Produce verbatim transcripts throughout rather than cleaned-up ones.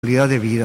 calidad de vida.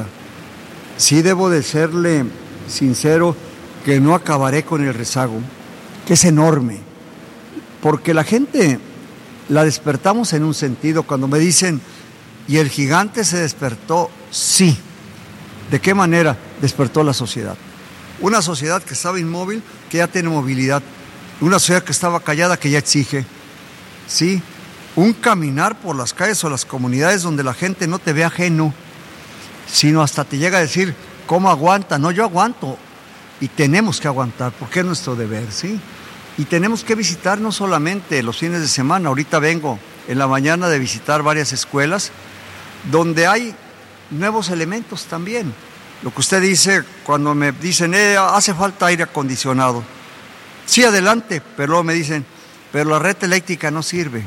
Sí debo de serle sincero que no acabaré con el rezago, que es enorme, porque la gente la despertamos en un sentido. Cuando me dicen, ¿y el gigante se despertó? Sí. ¿De qué manera despertó la sociedad? Una sociedad que estaba inmóvil, que ya tiene movilidad. Una sociedad que estaba callada, que ya exige. Sí, un caminar por las calles o las comunidades donde la gente no te ve ajeno, sino hasta te llega a decir, ¿cómo aguanta? No, yo aguanto. Y tenemos que aguantar, porque es nuestro deber, ¿sí? Y tenemos que visitar no solamente los fines de semana. Ahorita vengo en la mañana de visitar varias escuelas donde hay nuevos elementos también. Lo que usted dice cuando me dicen, eh, hace falta aire acondicionado. Sí, adelante, pero luego me dicen, pero la red eléctrica no sirve.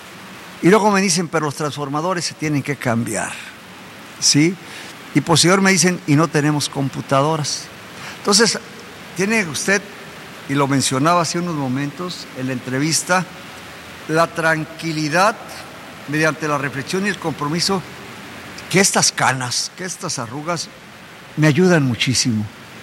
Y luego me dicen, pero los transformadores se tienen que cambiar, ¿sí? Y posterior me dicen, y no tenemos computadoras. Entonces, tiene usted, y lo mencionaba hace unos momentos en la entrevista, la tranquilidad mediante la reflexión y el compromiso, que estas canas, que estas arrugas me ayudan muchísimo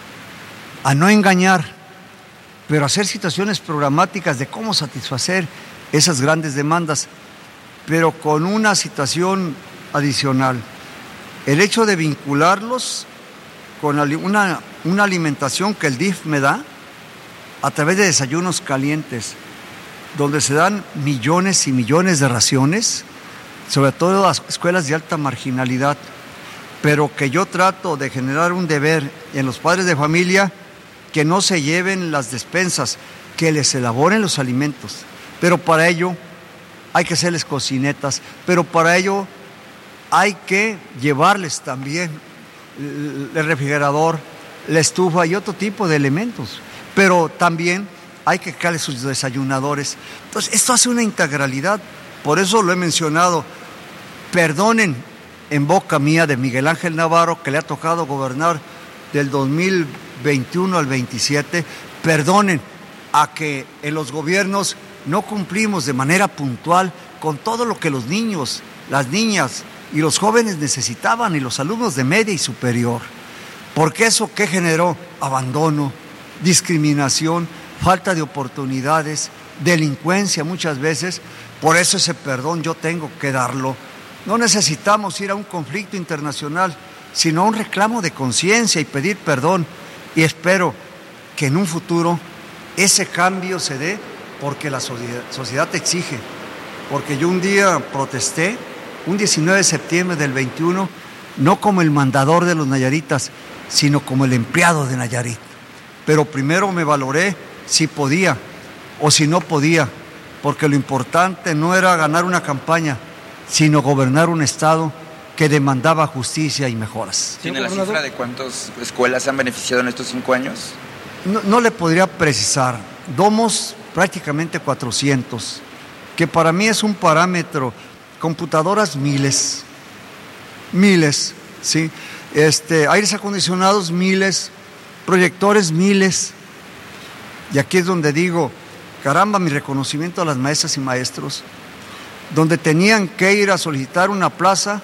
a no engañar, pero a hacer situaciones programáticas de cómo satisfacer esas grandes demandas, pero con una situación adicional. El hecho de vincularlos con una, una alimentación que el D I F me da a través de desayunos calientes, donde se dan millones y millones de raciones, sobre todo las escuelas de alta marginalidad, pero que yo trato de generar un deber en los padres de familia que no se lleven las despensas, que les elaboren los alimentos, pero para ello hay que hacerles cocinetas, pero para ello hay que llevarles también el refrigerador, la estufa y otro tipo de elementos, pero también hay que darles sus desayunadores. Entonces, esto hace una integralidad, por eso lo he mencionado. Perdonen en boca mía de Miguel Ángel Navarro, que le ha tocado gobernar del dos mil veintiuno al veintisiete, perdonen a que en los gobiernos no cumplimos de manera puntual con todo lo que los niños, las niñas y los jóvenes necesitaban, y los alumnos de media y superior. Porque eso ¿qué generó? Abandono, discriminación, falta de oportunidades, delincuencia muchas veces. Por eso ese perdón yo tengo que darlo. No necesitamos ir a un conflicto internacional, sino a un reclamo de conciencia y pedir perdón. Y espero que en un futuro ese cambio se dé, porque la sociedad, sociedad te exige. Porque yo un día protesté, un diecinueve de septiembre del veintiuno, no como el mandador de los nayaritas, sino como el empleado de Nayarit. Pero primero me valoré si podía o si no podía, porque lo importante no era ganar una campaña, sino gobernar un estado que demandaba justicia y mejoras. ¿Tiene la cifra de cuántas escuelas se han beneficiado en estos cinco años? No, no le podría precisar. Domos prácticamente cuatrocientos, que para mí es un parámetro. Computadoras miles, miles, ¿sí? Este, aires acondicionados miles, proyectores miles. Y aquí es donde digo, caramba, mi reconocimiento a las maestras y maestros, donde tenían que ir a solicitar una plaza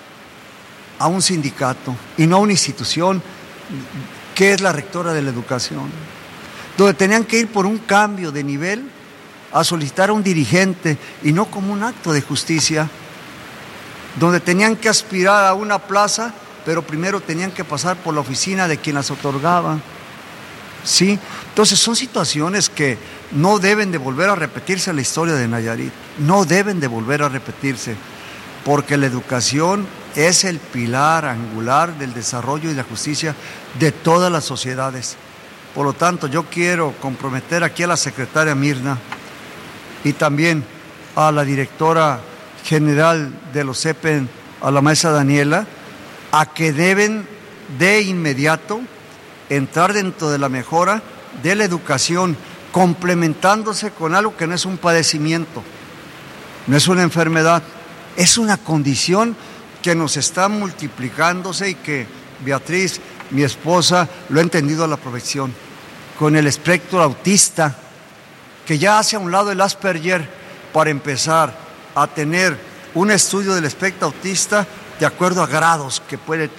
a un sindicato y no a una institución que es la rectora de la educación, donde tenían que ir por un cambio de nivel a solicitar a un dirigente y no como un acto de justicia, donde tenían que aspirar a una plaza, pero primero tenían que pasar por la oficina de quien las otorgaba, ¿sí? Entonces son situaciones que no deben de volver a repetirse en la historia de Nayarit, no deben de volver a repetirse, porque la educación es el pilar angular del desarrollo y la justicia de todas las sociedades. Por lo tanto, yo quiero comprometer aquí a la secretaria Mirna y también a la directora general de los C E P E N, a la maestra Daniela, a que deben de inmediato entrar dentro de la mejora de la educación, complementándose con algo que no es un padecimiento, no es una enfermedad, es una condición que nos está multiplicándose y que Beatriz, mi esposa, lo ha entendido a la perfección, con el espectro autista, que ya hace a un lado el Asperger para empezar a tener un estudio del espectro autista de acuerdo a grados que puede